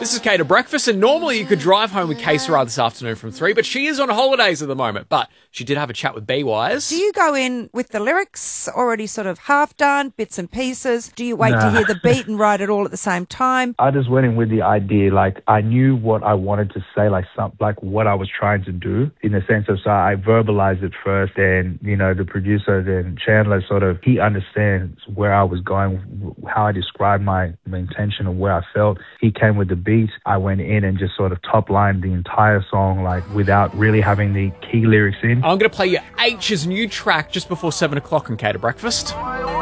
This is Kate at Breakfast, and normally you could drive home with Kay Sarah this afternoon from 3, but she is on holidays at the moment. But she did have a chat with B-Wise. Do you go in with the lyrics already sort of half done, bits and pieces? Do you wait to hear the beat and write it all at the same time? I just went in with the idea, like I knew what I wanted to say, like what I was trying to do in the sense of, so I verbalized it first, and, you know, the producer, then Chandler, sort of, he understands where I was going, how I described my intention of where I felt. He came with the beat. I went in and just sort of top-lined the entire song, like without really having the key lyrics in. I'm going to play you H's new track just before 7 o'clock on Kate at Breakfast.